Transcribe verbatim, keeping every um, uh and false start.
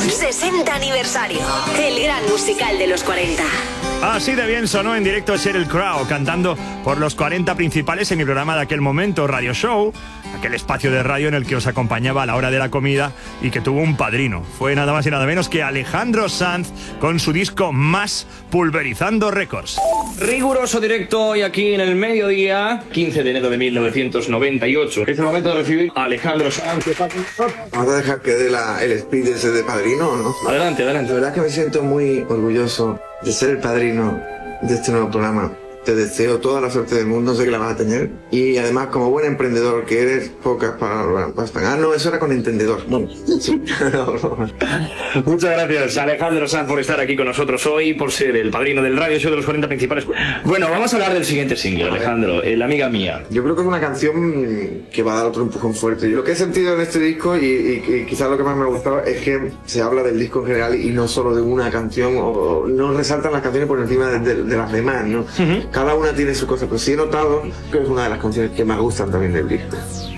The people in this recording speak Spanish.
sesenta aniversario. El gran musical de los cuarenta. Así de bien sonó en directo Sheryl Crow cantando por los cuarenta principales en mi programa de aquel momento, Radio Show, aquel espacio de radio en el que os acompañaba a la hora de la comida y que tuvo un padrino. Fue nada más y nada menos que Alejandro Sanz con su disco Más, pulverizando récords. Riguroso directo hoy aquí en el mediodía, quince de enero de mil novecientos noventa y ocho. Es el momento de recibir a Alejandro Sanz. Vamos a dejar que dé la, el speed ese de padrino, ¿no? Adelante, adelante. La verdad es que me siento muy orgulloso de ser el padrino de este nuevo programa. Te deseo toda la suerte del mundo, sé que la vas a tener. Y además, como buen emprendedor que eres, pocas palabras bastan. Ah, no, eso era con entendedor. Bueno, sí. Muchas gracias, Alejandro Sanz, por estar aquí con nosotros hoy, por ser el padrino del radio show de los cuarenta principales. Bueno, vamos a hablar del siguiente single, Alejandro, La Amiga Mía. Yo creo que es una canción que va a dar otro empujón fuerte. Lo que he sentido en este disco, y, y, y quizás lo que más me ha gustado, es que se habla del disco en general y no solo de una canción, o no resaltan las canciones por encima de, de, de las demás, ¿no? Uh-huh. Cada una tiene su cosa, pero sí he notado que es una de las canciones que más gustan también del disco.